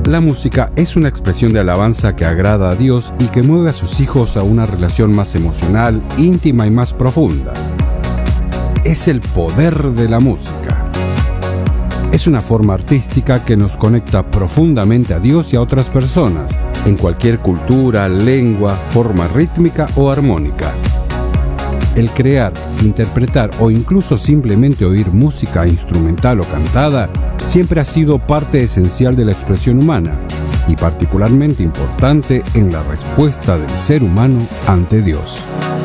La música es una expresión de alabanza que agrada a Dios y que mueve a sus hijos a una relación más emocional, íntima y más profunda. Es el poder de la música. Es una forma artística que nos conecta profundamente a Dios y a otras personas, en cualquier cultura, lengua, forma rítmica o armónica. El crear, interpretar o incluso simplemente oír música instrumental o cantada siempre ha sido parte esencial de la expresión humana y particularmente importante en la respuesta del ser humano ante Dios.